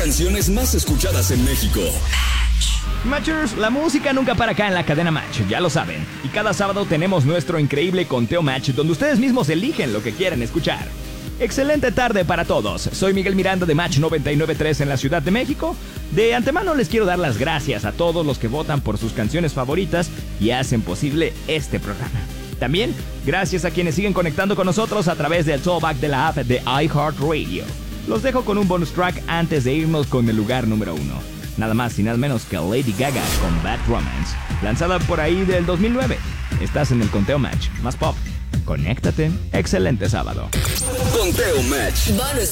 canciones más escuchadas en México. Matchers, la música nunca para acá en la cadena Match, ya lo saben. Y cada sábado tenemos nuestro increíble conteo Match, donde ustedes mismos eligen lo que quieren escuchar. Excelente tarde para todos. Soy Miguel Miranda de Match 99.3 en la Ciudad de México. De antemano les quiero dar las gracias a todos los que votan por sus canciones favoritas y hacen posible este programa. También, gracias a quienes siguen conectando con nosotros a través del Tollback de la app de iHeartRadio. Los dejo con un bonus track antes de irnos con el lugar número 1. Nada más y nada menos que Lady Gaga con Bad Romance, lanzada por ahí del 2009. Estás en el conteo Match, más pop. Conéctate. Excelente sábado. Conteo Match.